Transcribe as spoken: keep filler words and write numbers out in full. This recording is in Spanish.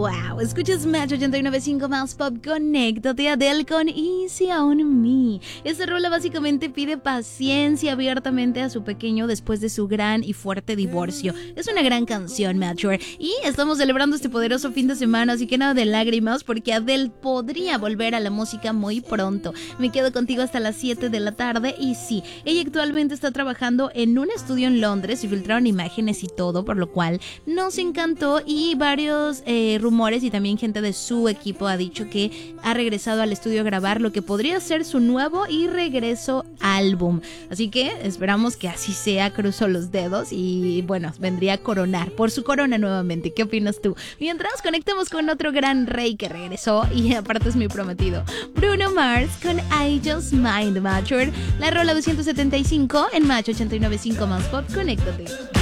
Wow, escuchas Match ochenta y nueve punto cinco más Pop. Conéctate, Adele con Easy on Me. Esta rola básicamente pide paciencia abiertamente a su pequeño después de su gran y fuerte divorcio. Es una gran canción, Matcher, y estamos celebrando este poderoso fin de semana, así que nada de lágrimas porque Adele podría volver a la música muy pronto. Me quedo contigo hasta las siete de la tarde y sí, ella actualmente está trabajando en un estudio en Londres y filtraron imágenes y todo, por lo cual nos encantó y varios eh, rumores y también gente de su equipo ha dicho que ha regresado al estudio a grabar lo que podría ser su nuevo y regreso álbum. Así que esperamos que así sea, cruzo los dedos y bueno, vendría a coronar por su corona nuevamente. ¿Qué opinas tú? Mientras conectamos con otro gran rey que regresó y aparte es mi prometido, Bruno Mars con I Just Mind Matcher, la rola doscientos setenta y cinco en Match ochenta y nueve punto cinco más Pop. Conéctate.